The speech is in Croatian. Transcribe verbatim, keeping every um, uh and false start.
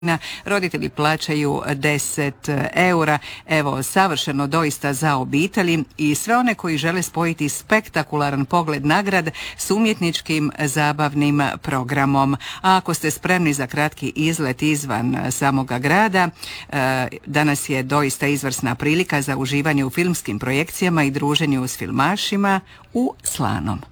roditelji plaćaju deset eura. Evo, savršeno doista za obitelji i sve one koji žele spojiti spektakularan pogled na grad s umjetničkim zabavnim programom. A ako ste spremni za kratki izlet izvan samoga grada, danas je doista izvrsna prilika za uživanje u filmskim projekcijama i druženju s filmašima u Slanom.